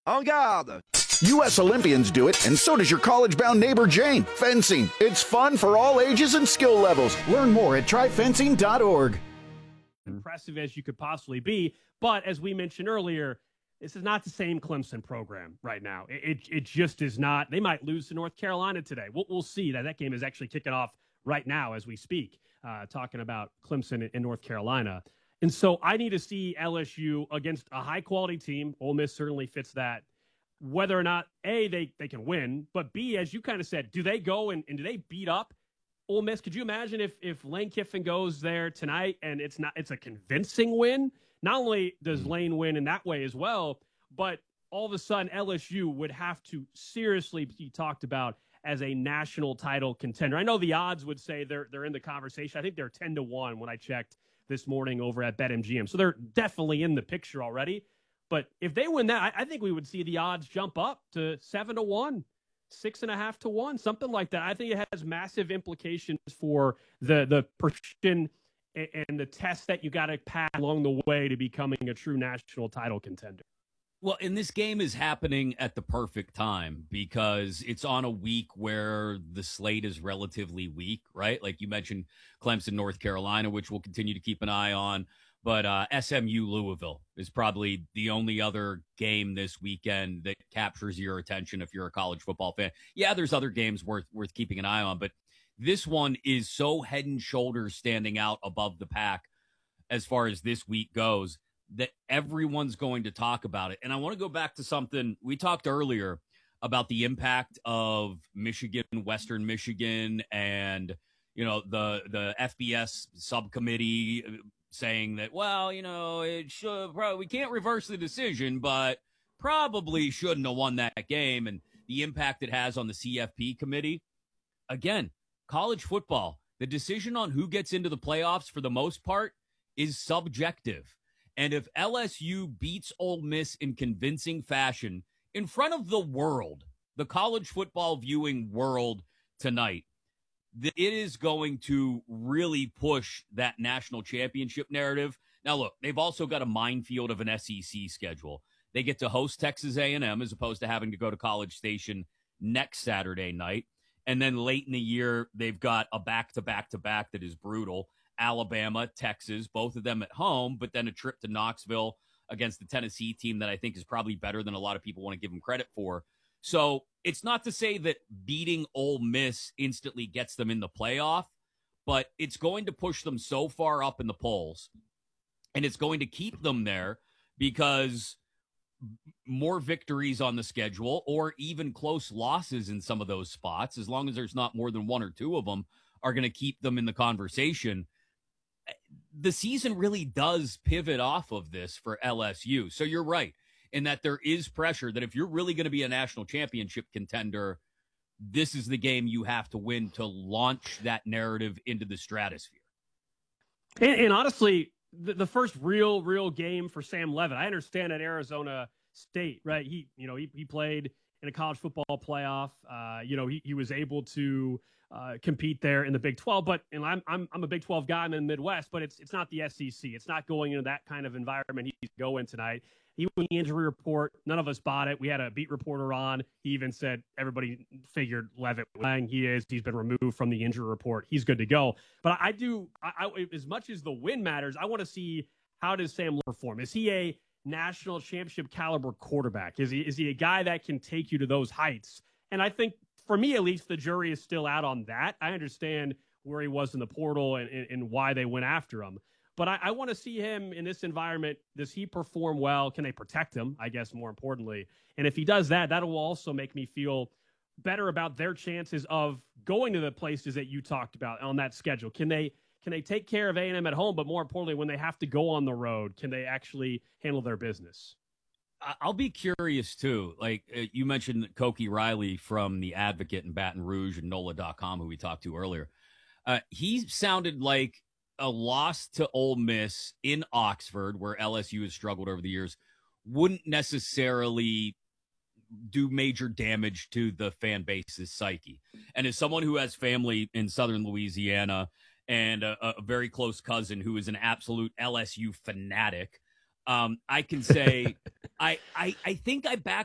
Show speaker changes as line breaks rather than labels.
En garde!
U.S. Olympians do it, and so does your college-bound neighbor Jane. Fencing. It's fun for all ages and skill levels. Learn more at tryfencing.org.
Impressive as you could possibly be, but as we mentioned earlier, this is not the same Clemson program right now. It just is not. They might lose to North Carolina today. We'll see. That game is actually kicking off right now as we speak, talking about Clemson in North Carolina. And so I need to see LSU against a high-quality team. Ole Miss certainly fits that. Whether or not, A, they can win, but B, as you kind of said, do they go and do they beat up Ole Miss? Could you imagine if Lane Kiffin goes there tonight and it's a convincing win? Not only does Lane win in that way as well, but all of a sudden LSU would have to seriously be talked about as a national title contender. I know the odds would say they're in the conversation. I think they're 10-1 when I checked this morning over at BetMGM. So they're definitely in the picture already. But if they win that, I think we would see the odds jump up to 7-1, 6.5-1, something like that. I think it has massive implications for the person and the test that you got to pass along the way to becoming a true national title contender.
Well, and this game is happening at the perfect time because it's on a week where the slate is relatively weak, right? Like you mentioned, Clemson, North Carolina, which we'll continue to keep an eye on. But SMU Louisville is probably the only other game this weekend that captures your attention if you're a college football fan. Yeah, there's other games worth keeping an eye on, but this one is so head and shoulders standing out above the pack as far as this week goes that everyone's going to talk about it. And I want to go back to something we talked earlier about the impact of Michigan, Western Michigan, and the FBS subcommittee saying that, well, it should probably, we can't reverse the decision, but probably shouldn't have won that game, and the impact it has on the CFP committee. Again, college football, the decision on who gets into the playoffs for the most part is subjective. And if LSU beats Ole Miss in convincing fashion in front of the world, the college football viewing world tonight, it is going to really push that national championship narrative. Now, look, they've also got a minefield of an SEC schedule. They get to host Texas A&M as opposed to having to go to College Station next Saturday night. And then late in the year, they've got a back-to-back-to-back that is brutal. Alabama, Texas, both of them at home, but then a trip to Knoxville against the Tennessee team that I think is probably better than a lot of people want to give them credit for. So it's not to say that beating Ole Miss instantly gets them in the playoff, but it's going to push them so far up in the polls, and it's going to keep them there because more victories on the schedule or even close losses in some of those spots, as long as there's not more than one or two of them, are going to keep them in the conversation. The season really does pivot off of this for LSU. So you're right in that there is pressure that if you're really going to be a national championship contender, this is the game you have to win to launch that narrative into the stratosphere.
And honestly, the first real game for Sam Leavitt, I understand at Arizona State, right? He played in a college football playoff. He was able to compete there in the Big 12, and I'm a Big 12 guy. I'm in the Midwest, but it's not the SEC. It's not going into that kind of environment he's going tonight. Even the injury report, none of us bought it. We had a beat reporter on. He even said everybody figured Leavitt was lying. He's been removed from the injury report. He's good to go. But I as much as the win matters, I want to see how does Sam perform. Is he a national championship caliber quarterback? Is he a guy that can take you to those heights? And I think, for me at least, the jury is still out on that. I understand where he was in the portal and why they went after him. But I want to see him in this environment. Does he perform well? Can they protect him, I guess, more importantly? And if he does that, that will also make me feel better about their chances of going to the places that you talked about on that schedule. Can they take care of A&M at home? But more importantly, when they have to go on the road, can they actually handle their business?
I'll be curious, too. Like you mentioned Koki Riley from The Advocate in Baton Rouge and NOLA.com, who we talked to earlier. He sounded like a loss to Ole Miss in Oxford, where LSU has struggled over the years, wouldn't necessarily do major damage to the fan base's psyche. And as someone who has family in southern Louisiana and a very close cousin who is an absolute LSU fanatic, I can say I think I back